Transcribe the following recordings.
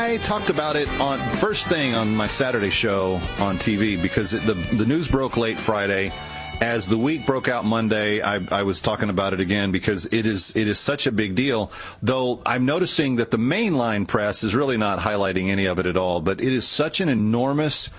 I talked about it on first thing on my Saturday show on TV because the news broke late Friday. As the week broke out Monday, I was talking about it again because it is such a big deal, though I'm noticing that the mainline press is really not highlighting any of it at all, but it is such an enormous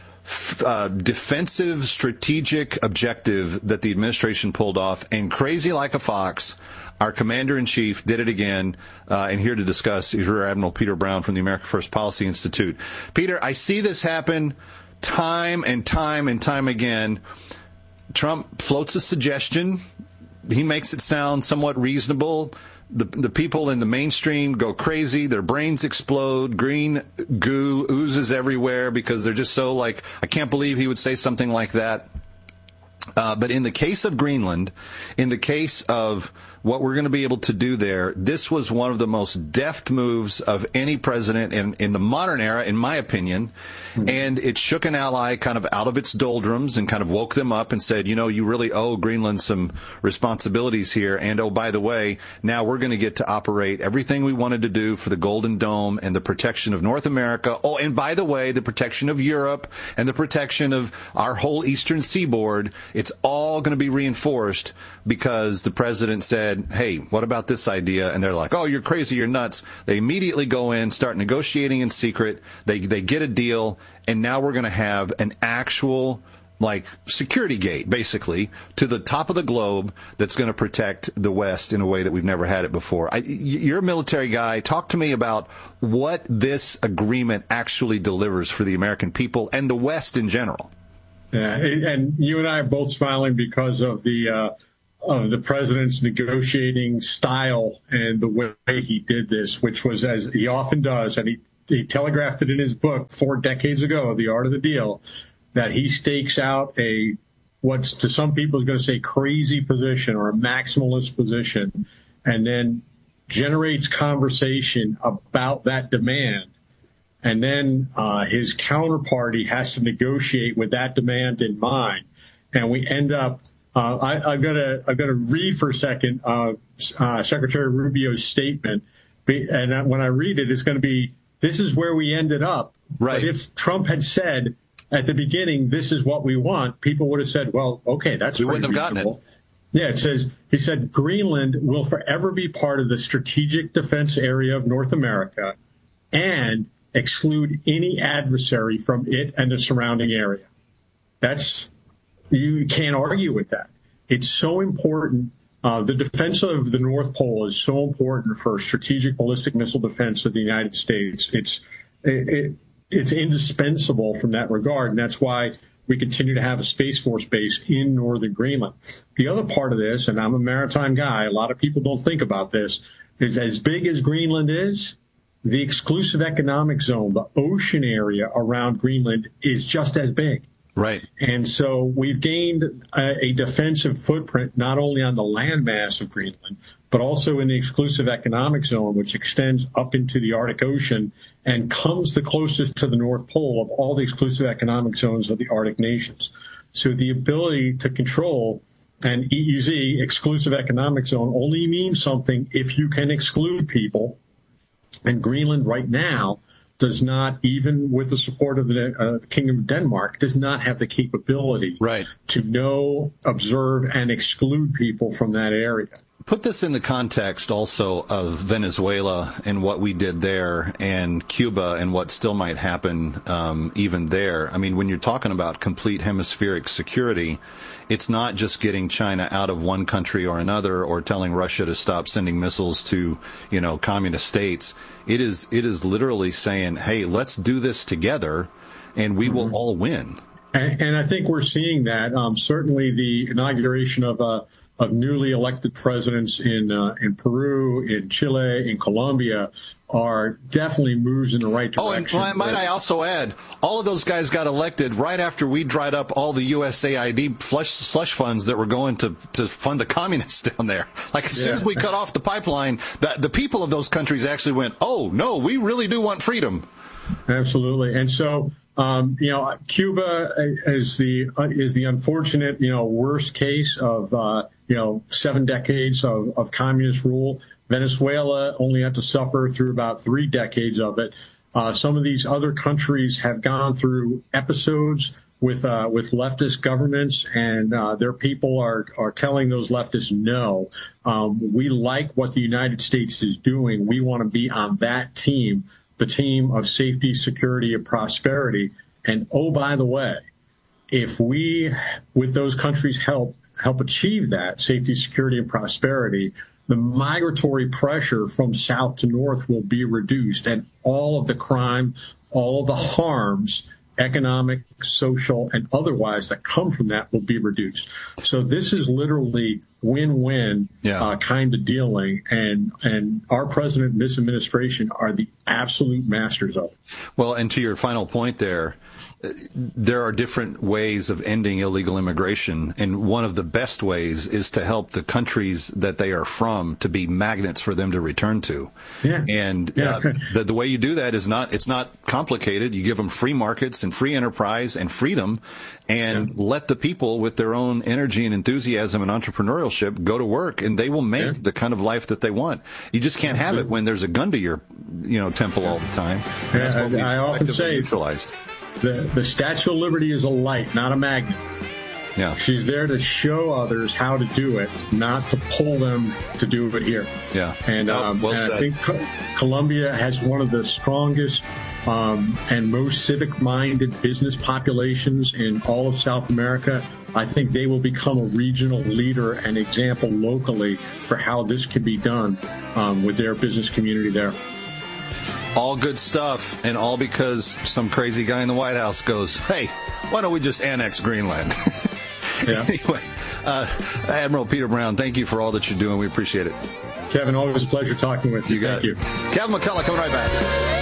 defensive strategic objective that the administration pulled off, and crazy like a fox, our commander-in-chief did it again, and here to discuss is Rear Admiral Peter Brown from the America First Policy Institute. Peter, I see this happen time and time and time again. Trump floats a suggestion. He makes it sound somewhat reasonable. The people in the mainstream go crazy. Their brains explode. Green goo oozes everywhere because they're just so like, I can't believe he would say something like that. But in the case of Greenland, in the case of what we're going to be able to do there, this was one of the most deft moves of any president in the modern era, in my opinion. And it shook an ally kind of out of its doldrums and kind of woke them up and said, you know, you really owe Greenland some responsibilities here. And, oh, by the way, now we're going to get to operate everything we wanted to do for the Golden Dome and the protection of North America. Oh, and by the way, the protection of Europe and the protection of our whole eastern seaboard. It's all going to be reinforced because the president said, hey, what about this idea? And they're like, oh, you're crazy, you're nuts. They immediately go in, start negotiating in secret. They get a deal, and now we're going to have an actual like security gate, basically, to the top of the globe that's going to protect the West in a way that we've never had it before. You're a military guy. Talk to me about what this agreement actually delivers for the American people and the West in general. Yeah, and you and I are both smiling because of the president's negotiating style and the way he did this, which was, as he often does, and he telegraphed it in his book 4 decades ago, The Art of the Deal, that he stakes out what's to some people is going to say crazy position or a maximalist position, and then generates conversation about that demand. And then his counterparty has to negotiate with that demand in mind. And we end up, I've got to read for a second Secretary Rubio's statement. And when I read it, it's going to be, this is where we ended up. Right. But if Trump had said at the beginning, this is what we want, people would have said, well, okay, that's we wouldn't have gotten it. Yeah, he said, Greenland will forever be part of the strategic defense area of North America and exclude any adversary from it and the surrounding area. You can't argue with that. It's so important. The defense of the North Pole is so important for strategic ballistic missile defense of the United States. It's indispensable from that regard, and that's why we continue to have a Space Force base in northern Greenland. The other part of this, and I'm a maritime guy, a lot of people don't think about this, is as big as Greenland is, the exclusive economic zone, the ocean area around Greenland, is just as big. Right. And so we've gained a defensive footprint not only on the landmass of Greenland, but also in the exclusive economic zone, which extends up into the Arctic Ocean and comes the closest to the North Pole of all the exclusive economic zones of the Arctic nations. So the ability to control an EEZ, exclusive economic zone, only means something if you can exclude people. And Greenland right now does not, even with the support of the Kingdom of Denmark, does not have the capability to know, observe, and exclude people from that area. Put this in the context also of Venezuela and what we did there, and Cuba and what still might happen even there. I mean, when you're talking about complete hemispheric security, it's not just getting China out of one country or another or telling Russia to stop sending missiles to, communist states. It is literally saying, hey, let's do this together and we will all win. And I think we're seeing that. Certainly the inauguration of newly elected presidents in Peru, in Chile, in Colombia are definitely moves in the right direction. Oh, and might I also add, all of those guys got elected right after we dried up all the USAID slush funds that were going to fund the communists down there. Like, as soon as we cut off the pipeline, the people of those countries actually went, oh, no, we really do want freedom. Absolutely. And so, Cuba is the unfortunate, worst case of, 7 decades of communist rule. Venezuela only had to suffer through about 3 decades of it. Some of these other countries have gone through episodes with leftist governments, and their people are telling those leftists, no, we like what the United States is doing. We want to be on that team, the team of safety, security, and prosperity. And oh, by the way, if we, with those countries, help achieve that safety, security, and prosperity, the migratory pressure from south to north will be reduced, and all of the crime, all of the harms, economic, social, and otherwise that come from that will be reduced. So this is literally win-win kind of dealing, and our president and this administration are the absolute masters of it. Well, and to your final point there are different ways of ending illegal immigration, and one of the best ways is to help the countries that they are from to be magnets for them to return to. Yeah. And the way you do that is it's not complicated. You give them free markets and free enterprise and freedom, and let the people with their own energy and enthusiasm and entrepreneurship go to work, and they will make the kind of life that they want. You just can't have it when there's a gun to your temple all the time. And that's what I often say, neutralized. The Statue of Liberty is a light, not a magnet. Yeah. She's there to show others how to do it, not to pull them to do it here. Yeah. And, and I think Colombia has one of the strongest and most civic-minded business populations in all of South America. I think they will become a regional leader and example locally for how this can be done with their business community there. All good stuff, and all because some crazy guy in the White House goes, hey, why don't we just annex Greenland? Anyway, Admiral Peter Brown, thank you for all that you're doing. We appreciate it. Kevin, always a pleasure talking with you. Thank you. Kevin McCullough coming right back.